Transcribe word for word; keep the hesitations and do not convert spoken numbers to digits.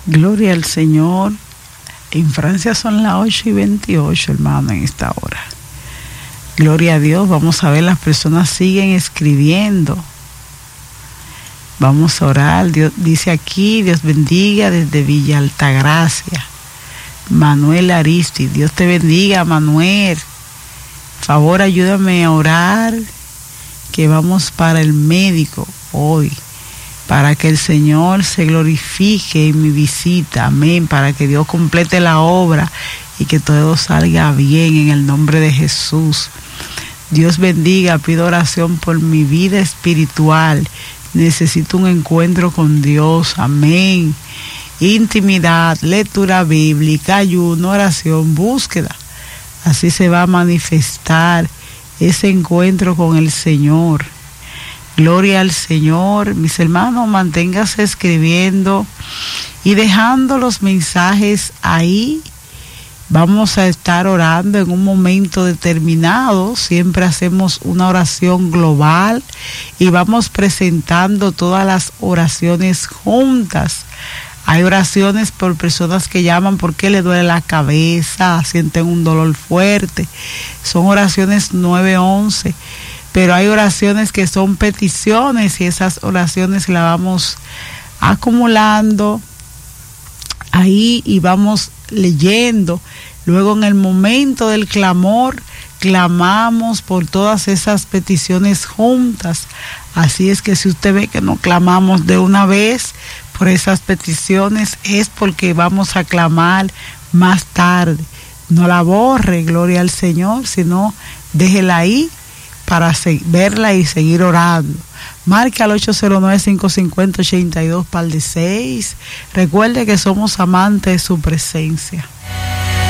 Gloria al Señor. En Francia son las ocho y veintiocho, hermano, en esta hora. Gloria a Dios. Vamos a ver, las personas siguen escribiendo. Vamos a orar. Dios dice aquí, Dios bendiga desde Villa Altagracia. Manuel Aristi, Dios te bendiga, Manuel. Por favor, ayúdame a orar, que vamos para el médico hoy, para que el Señor se glorifique en mi visita, amén, para que Dios complete la obra y que todo salga bien en el nombre de Jesús. Dios bendiga, pido oración por mi vida espiritual, necesito un encuentro con Dios, amén. Intimidad, lectura bíblica, ayuno, oración, búsqueda. Así se va a manifestar ese encuentro con el Señor. Gloria al Señor. Mis hermanos, manténgase escribiendo y dejando los mensajes ahí. Vamos a estar orando en un momento determinado. Siempre hacemos una oración global y vamos presentando todas las oraciones juntas. Hay oraciones por personas que llaman porque le duele la cabeza, sienten un dolor fuerte. Son oraciones nueve once. Pero hay oraciones que son peticiones y esas oraciones las vamos acumulando ahí y vamos leyendo. Luego, en el momento del clamor, clamamos por todas esas peticiones juntas. Así es que si usted ve que no clamamos de una vez por esas peticiones, es porque vamos a clamar más tarde. No la borre, gloria al Señor, sino déjela ahí para verla y seguir orando. Marque al ocho cero nueve, cinco cinco cero, ocho dos par de seis. Recuerde que somos amantes de su presencia.